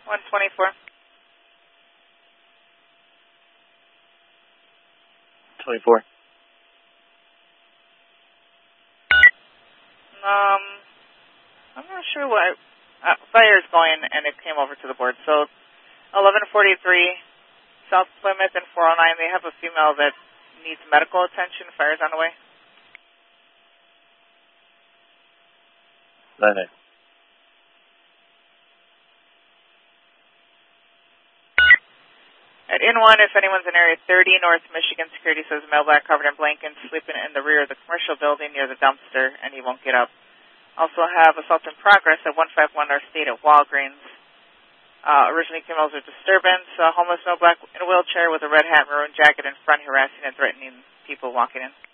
124. 24. I'm not sure what fire is going, and it came over to the board. So 1143 South Plymouth and 409. They have a female that needs medical attention. Fire's on the way. Okay. At N1, if anyone's in Area 30, North Michigan, security says male black covered in blankets sleeping in the rear of the commercial building near the dumpster, and he won't get up. Also have assault in progress at 151 North State at Walgreens. Originally came out as a disturbance. Homeless male black in a wheelchair with a red hat, maroon jacket in front, harassing and threatening people walking in.